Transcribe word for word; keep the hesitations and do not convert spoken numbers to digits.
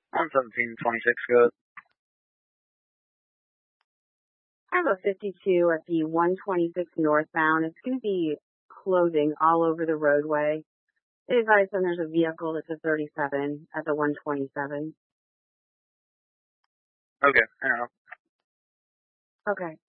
one seventeen twenty-six, good. I have a fifty-two at the one twenty-six northbound. It's going to be closing all over the roadway. It advised when there's a vehicle that's a thirty-seven at the one twenty-seven. Okay, hang on. Okay.